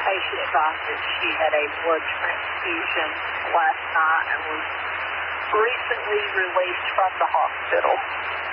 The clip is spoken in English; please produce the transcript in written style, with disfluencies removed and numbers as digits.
patient thought that she had a blood transfusion last night and was recently released from the hospital.